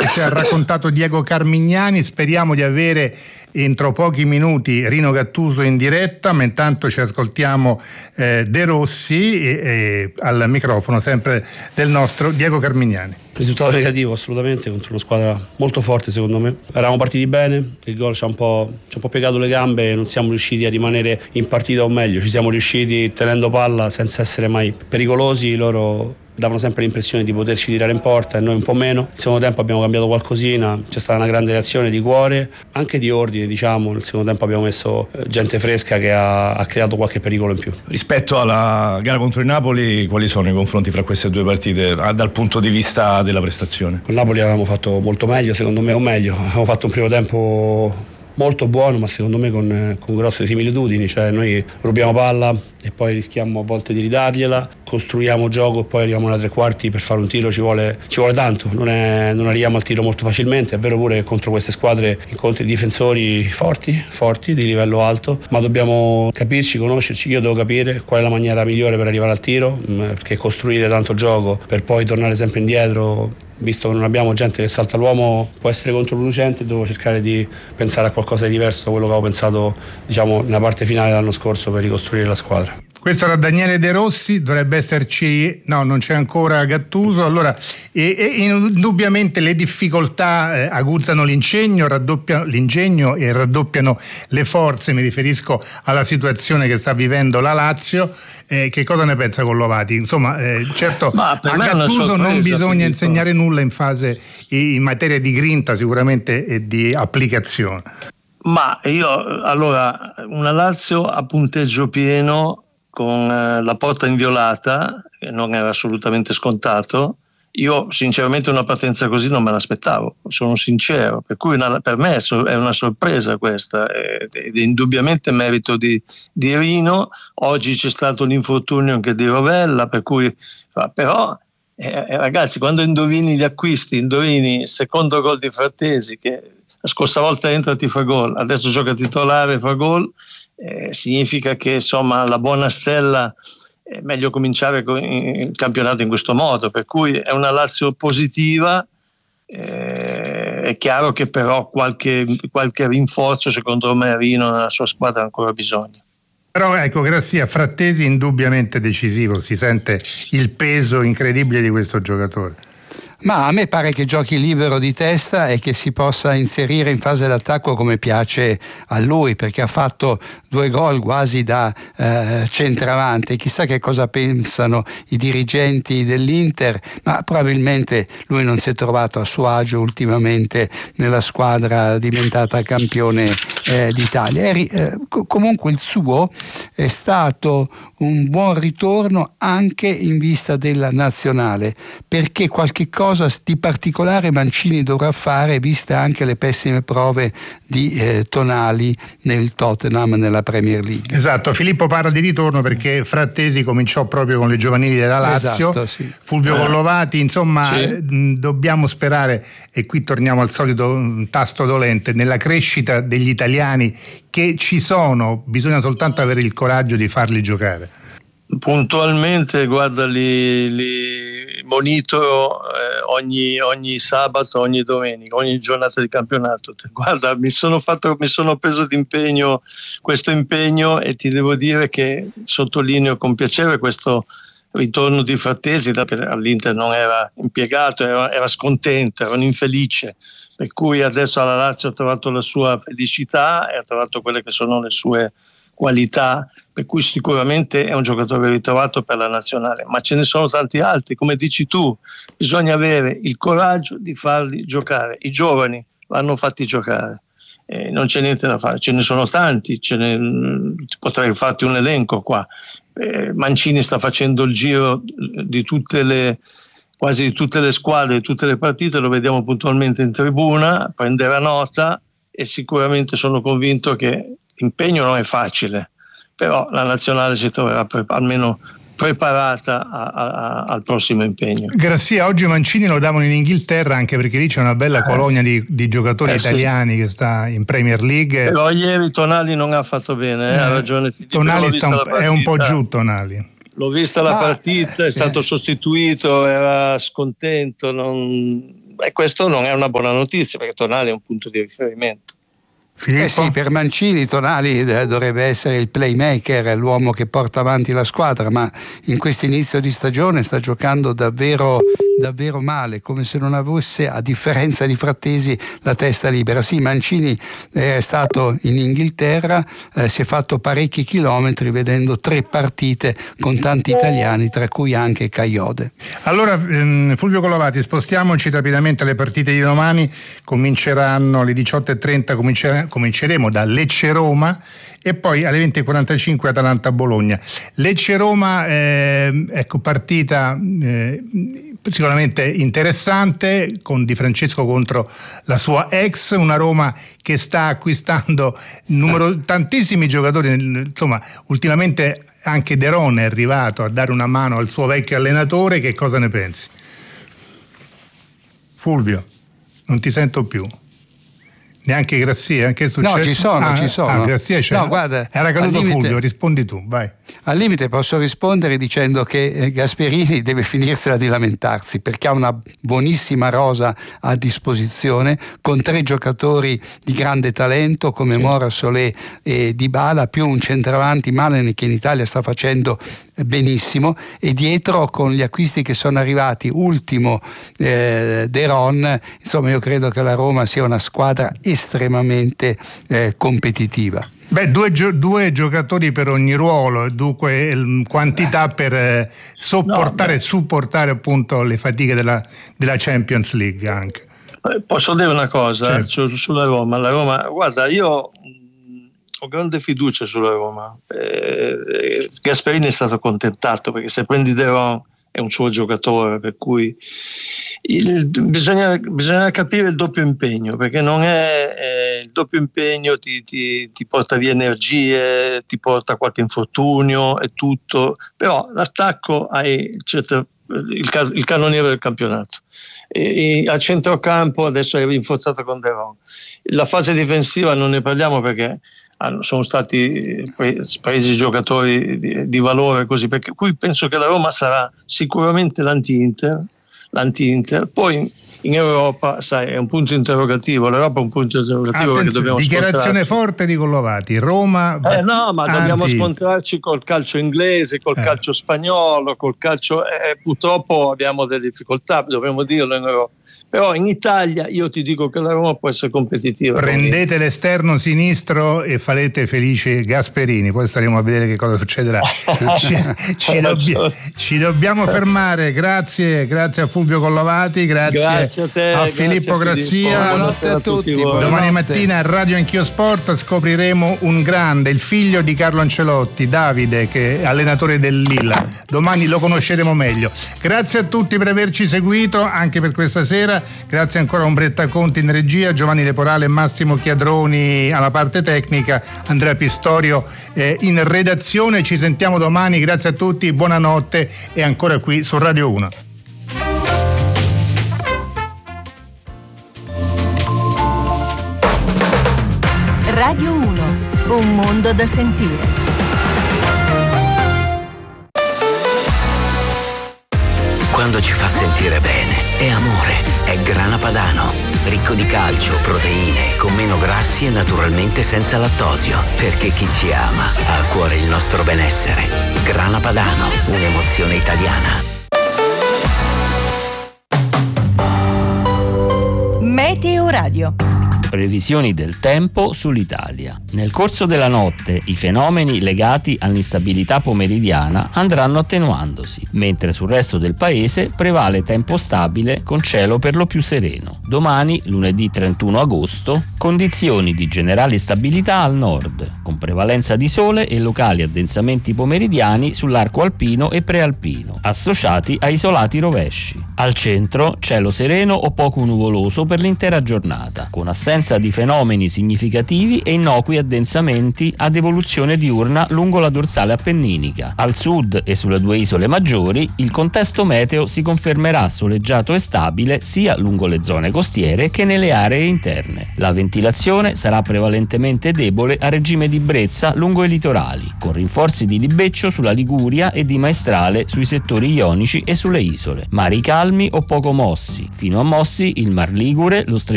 ci ha raccontato Diego Carmignani. Speriamo di avere entro pochi minuti Rino Gattuso in diretta, ma intanto ci ascoltiamo De Rossi al microfono sempre del nostro Diego Carmignani. Risultato negativo assolutamente contro una squadra molto forte, secondo me. Eravamo partiti bene, il gol ci ha un po' piegato le gambe e non siamo riusciti a rimanere in partita, o meglio ci siamo riusciti tenendo palla senza essere mai pericolosi. Loro davano sempre l'impressione di poterci tirare in porta e noi un po' meno. Nel secondo tempo abbiamo cambiato qualcosina, c'è stata una grande reazione di cuore, anche di ordine, diciamo. Nel secondo tempo abbiamo messo gente fresca che ha creato qualche pericolo in più. Rispetto alla gara contro il Napoli, quali sono i confronti fra queste due partite dal punto di vista della prestazione? Con Napoli avevamo fatto molto meglio, secondo me, o meglio, avevamo fatto un primo tempo molto buono, ma secondo me con grosse similitudini. Cioè noi rubiamo palla e poi rischiamo a volte di ridargliela, costruiamo gioco e poi arriviamo alla tre quarti. Per fare un tiro ci vuole tanto, non arriviamo al tiro molto facilmente. È vero pure che contro queste squadre incontri difensori forti, di livello alto, ma dobbiamo capirci, conoscerci. Io devo capire qual è la maniera migliore per arrivare al tiro, perché costruire tanto gioco per poi tornare sempre indietro, visto che non abbiamo gente che salta l'uomo, può essere controproducente. Devo cercare di pensare a qualcosa di diverso da quello che avevo pensato, diciamo, nella parte finale dell'anno scorso per ricostruire la squadra. Questo era Daniele De Rossi, dovrebbe esserci, no, non c'è ancora Gattuso. Allora, indubbiamente le difficoltà aguzzano l'ingegno e raddoppiano le forze. Mi riferisco alla situazione che sta vivendo la Lazio. Che cosa ne pensa Collovati? Insomma, certo, a Gattuso non bisogna insegnare nulla in materia di grinta, sicuramente, e di applicazione. Ma allora, una Lazio a punteggio pieno con la porta inviolata, che non era assolutamente scontato. Io sinceramente una partenza così non me l'aspettavo, sono sincero, per cui per me è una sorpresa questa, ed è indubbiamente merito di Rino. Oggi c'è stato l'infortunio anche di Rovella, per cui però ragazzi, quando indovini gli acquisti, indovini il secondo gol di Frattesi, che la scorsa volta entra ti fa gol, adesso gioca titolare e fa gol, significa che insomma la buona stella è meglio cominciare il campionato in questo modo, per cui è una Lazio positiva. È chiaro che però qualche rinforzo secondo me Rino nella sua squadra ha ancora bisogno. Però ecco, grazie a Frattesi indubbiamente decisivo, si sente il peso incredibile di questo giocatore. Ma a me pare che giochi libero di testa e che si possa inserire in fase d'attacco come piace a lui, perché ha fatto 2 gol quasi da centravanti. Chissà che cosa pensano i dirigenti dell'Inter, ma probabilmente lui non si è trovato a suo agio ultimamente nella squadra diventata campione d'Italia. Comunque il suo è stato un buon ritorno anche in vista della nazionale, perché qualche cosa di particolare Mancini dovrà fare, viste anche le pessime prove di Tonali nel Tottenham nella Premier League. Esatto, Filippo parla di ritorno perché Frattesi cominciò proprio con le giovanili della Lazio. Esatto, sì. Fulvio Collovati, insomma, sì. Dobbiamo sperare, e qui torniamo al solito tasto dolente, nella crescita degli italiani che ci sono, bisogna soltanto avere il coraggio di farli giocare. Puntualmente, guarda, li monitoro ogni sabato, ogni domenica, ogni giornata di campionato. Guarda, mi sono preso d'impegno questo impegno, e ti devo dire che sottolineo con piacere questo ritorno di Frattesi, perché all'Inter non era impiegato, era scontento, era un infelice, per cui adesso alla Lazio ha trovato la sua felicità e ha trovato quelle che sono le sue qualità, per cui sicuramente è un giocatore ritrovato per la nazionale. Ma ce ne sono tanti altri, come dici tu, bisogna avere il coraggio di farli giocare. I giovani vanno fatti giocare, non c'è niente da fare, ce ne sono tanti, potrei farti un elenco qua. Mancini sta facendo il giro di quasi di tutte le squadre, di tutte le partite, lo vediamo puntualmente in tribuna, prenderà nota, e sicuramente sono convinto che l'impegno non è facile, però la nazionale si troverà almeno preparata al prossimo impegno. Grazia, oggi Mancini lo davano in Inghilterra, anche perché lì c'è una bella colonia di giocatori italiani che sta in Premier League. Però ieri Tonali non ha fatto bene, ha ragione Filippo. Tonali è un po' giù, Tonali. L'ho vista la partita, è stato sostituito, era scontento, e questo non è una buona notizia, perché Tonali è un punto di riferimento. Sì, per Mancini Tonali dovrebbe essere il playmaker, l'uomo che porta avanti la squadra, ma in questo inizio di stagione sta giocando davvero male, come se non avesse, a differenza di Frattesi, la testa libera. Sì, Mancini è stato in Inghilterra, si è fatto parecchi chilometri vedendo 3 partite con tanti italiani, tra cui anche Kayode. Allora Fulvio Collovati, spostiamoci rapidamente alle partite di domani. Cominceranno alle 18:30, cominceremo da Lecce-Roma e poi alle 20:45 Atalanta-Bologna. Lecce-Roma, partita sicuramente interessante, con Di Francesco contro la sua ex, una Roma che sta acquistando tantissimi giocatori, insomma ultimamente anche De Ron è arrivato a dare una mano al suo vecchio allenatore. Che cosa ne pensi? Fulvio, non ti sento più. Neanche Grazia? Che è successo? No, ci sono. Grazia c'è. No, guarda, era caduto Fulvio, rispondi tu, vai. Al limite posso rispondere dicendo che Gasperini deve finirsela di lamentarsi, perché ha una buonissima rosa a disposizione con 3 giocatori di grande talento come Mora, Solé e Dybala, più un centravanti Malen che in Italia sta facendo benissimo, e dietro con gli acquisti che sono arrivati, ultimo De Ron. Insomma, io credo che la Roma sia una squadra estremamente competitiva. Beh, due giocatori per ogni ruolo, e dunque quantità per sopportare e supportare appunto le fatiche della Champions League anche. Posso dire una cosa, certo, sulla Roma? La Roma, guarda, io ho grande fiducia sulla Roma. Gasperini è stato accontentato, perché se prendi De Ron è un suo giocatore, per cui bisogna capire il doppio impegno, perché non è il doppio impegno ti porta via energie, ti porta qualche infortunio e tutto, però l'attacco hai il cannoniere del campionato, e a centrocampo adesso è rinforzato con De Ron. La fase difensiva non ne parliamo, perché sono stati presi giocatori di valore, così, perché qui penso che la Roma sarà sicuramente l'anti-Inter. Poi in Europa, sai, è un punto interrogativo. L'Europa è un punto interrogativo. Attenzione, che dobbiamo dichiarazione forte di Collovati. Roma no, ma dobbiamo scontrarci col calcio inglese, col calcio spagnolo, col calcio, purtroppo abbiamo delle difficoltà, dobbiamo dirlo, in Europa. Però in Italia io ti dico che la Roma può essere competitiva. Prendete l'esterno sinistro e farete felice Gasperini, poi staremo a vedere che cosa succederà. Ci dobbiamo fermare. Grazie a Fulvio Collovati, grazie a te, a Filippo Grazia. Buonanotte a tutti. Domani mattina a Radio Anch'io Sport scopriremo un grande, il figlio di Carlo Ancelotti, Davide, che è allenatore del Lilla. Domani lo conosceremo meglio. Grazie a tutti per averci seguito anche per questa sera. Grazie ancora a Ombretta Conti in regia, Giovanni Leporale e Massimo Chiadroni alla parte tecnica, Andrea Pistorio in redazione. Ci sentiamo domani, grazie a tutti, buonanotte, e ancora qui su Radio 1. Radio 1, un mondo da sentire. Quando ci fa sentire bene, è amore, è Grana Padano, ricco di calcio, proteine, con meno grassi e naturalmente senza lattosio, perché chi ci ama ha a cuore il nostro benessere. Grana Padano, un'emozione italiana. Meteo Radio. Previsioni del tempo sull'Italia. Nel corso della notte i fenomeni legati all'instabilità pomeridiana andranno attenuandosi, mentre sul resto del paese prevale tempo stabile con cielo per lo più sereno. Domani, lunedì 31 agosto, condizioni di generale stabilità al nord, con prevalenza di sole e locali addensamenti pomeridiani sull'arco alpino e prealpino, associati a isolati rovesci. Al centro, cielo sereno o poco nuvoloso per l'intera giornata, con assenza di fenomeni significativi e innocui addensamenti ad evoluzione diurna lungo la dorsale appenninica. Al sud e sulle 2 isole maggiori il contesto meteo si confermerà soleggiato e stabile sia lungo le zone costiere che nelle aree interne. La ventilazione sarà prevalentemente debole a regime di brezza lungo i litorali, con rinforzi di libeccio sulla Liguria e di maestrale sui settori ionici e sulle isole. Mari calmi o poco mossi. Fino a mossi il Mar Ligure, lo Stretto